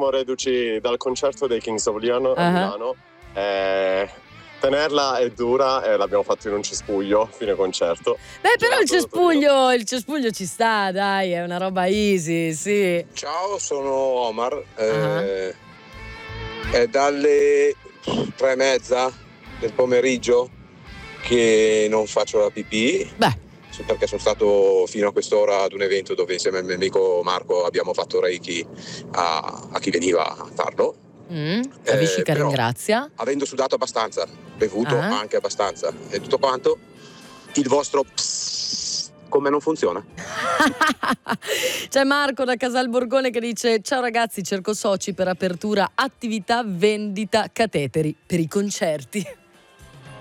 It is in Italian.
siamo reduci dal concerto dei Kings of Leon a Milano. Tenerla è dura e l'abbiamo fatto in un cespuglio fine concerto. Beh, però il cespuglio ci sta, dai, è una roba easy, sì. Ciao, sono Omar. È dalle 3:30 del pomeriggio che non faccio la pipì. Beh, perché sono stato fino a quest'ora ad un evento dove insieme al mio amico Marco abbiamo fatto Reiki a chi veniva a farlo. La vescica però, ringrazia. avendo sudato abbastanza, bevuto anche abbastanza e tutto quanto, il vostro come non funziona? C'è Marco da Casal Borgone che dice: ciao ragazzi, cerco soci per apertura attività vendita cateteri per i concerti.